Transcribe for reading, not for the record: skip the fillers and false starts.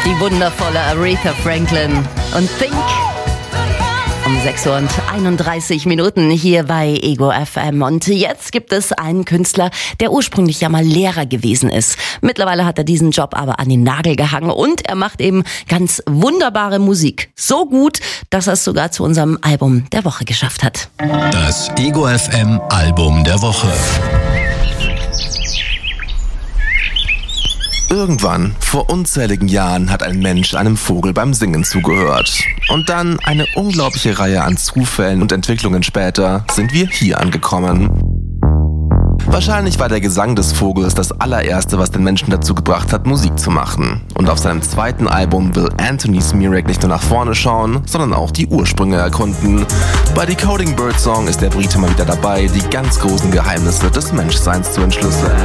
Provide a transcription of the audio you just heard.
Die wundervolle Aretha Franklin und Think. Um 6:31 hier bei Ego FM. Und jetzt gibt es einen Künstler, der ursprünglich ja mal Lehrer gewesen ist. Mittlerweile hat er diesen Job aber an den Nagel gehangen und er macht eben ganz wunderbare Musik. So gut, dass er es sogar zu unserem Album der Woche geschafft hat. Das Ego FM Album der Woche. Irgendwann, vor unzähligen Jahren, hat ein Mensch einem Vogel beim Singen zugehört. Und dann, eine unglaubliche Reihe an Zufällen und Entwicklungen später, sind wir hier angekommen. Wahrscheinlich war der Gesang des Vogels das allererste, was den Menschen dazu gebracht hat, Musik zu machen. Und auf seinem zweiten Album will Anthony Smirak nicht nur nach vorne schauen, sondern auch die Ursprünge erkunden. Bei Decoding Birdsong ist der Brite mal wieder dabei, die ganz großen Geheimnisse des Menschseins zu entschlüsseln.